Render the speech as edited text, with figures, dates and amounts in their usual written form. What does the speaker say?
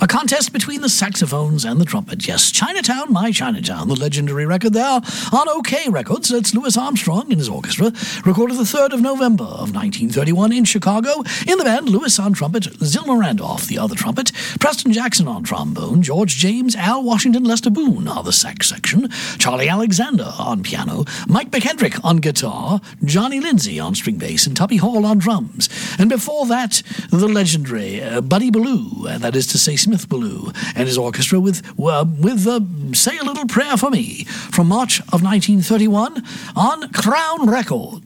contest between the saxophones and the trumpet. Yes, Chinatown, My Chinatown, the legendary record there on OK Records. That's Louis Armstrong and his orchestra, recorded the 3rd of November of 1931 in Chicago. In the band, Louis on trumpet, Zilmer Randolph, the other trumpet, Preston Jackson on trombone, George James, Al Washington, Lester Boone on the sax section, Charlie Alexander on piano, Mike McKendrick on guitar, Johnny Lindsay on string bass, and Tubby Hall on drums. And before that, the legendary Buddy Ballou, that is to say Smith Ballou, and his orchestra with Say a Little Prayer for Me, from March of 1931 on Crown Records.